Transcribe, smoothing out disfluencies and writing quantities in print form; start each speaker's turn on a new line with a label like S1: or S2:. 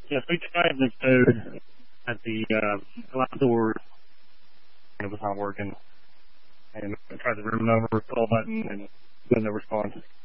S1: Yes, we tried the code at the outdoor, and it was not working. And I tried the room number, call button, and no response.